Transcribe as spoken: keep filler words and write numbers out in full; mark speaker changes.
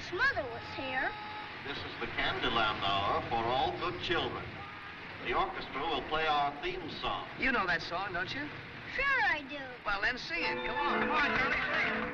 Speaker 1: wish Mother was here.
Speaker 2: This is the Candyland Hour for all good children. The orchestra will play our theme song.
Speaker 3: You know that song, don't you?
Speaker 1: Sure I do.
Speaker 3: Well, then sing it. Come on. Come on, Charlie, sing it.